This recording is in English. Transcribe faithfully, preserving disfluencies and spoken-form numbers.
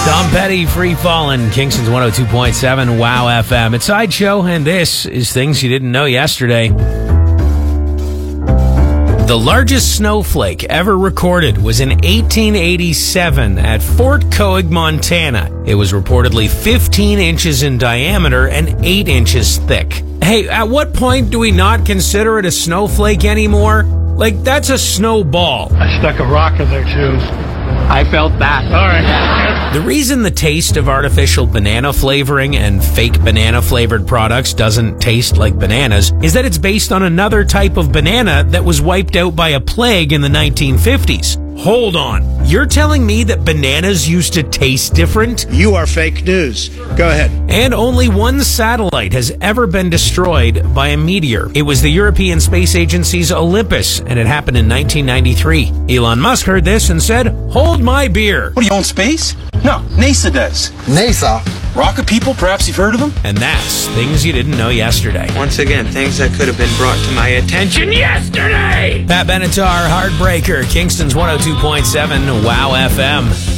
Tom Petty, Free Fallin', Kingston's one oh two point seven, Wow F M. It's Sideshow, and this is Things You Didn't Know Yesterday. The largest snowflake ever recorded was in eighteen eighty-seven at Fort Coag, Montana. It was reportedly fifteen inches in diameter and eight inches thick. Hey, at what point do we not consider it a snowflake anymore? Like, that's a snowball. I stuck a rock in there, too. I felt that. All right. The reason the taste of artificial banana flavoring and fake banana flavored products doesn't taste like bananas is that it's based on another type of banana that was wiped out by a plague in the nineteen fifties. Hold on. You're telling me that bananas used to taste different? You are fake news. Go ahead. And only one satellite has ever been destroyed by a meteor. It was the European Space Agency's Olympus, and it happened in nineteen ninety-three. Elon Musk heard this and said, "Hold my beer." What, do you own space? No, NASA does. NASA? Rocket people, perhaps you've heard of them? And that's Things You Didn't Know Yesterday. Once again, things that could have been brought to my attention yesterday. Pat Benatar, Heartbreaker, Kingston's one oh two point seven, Wow F M.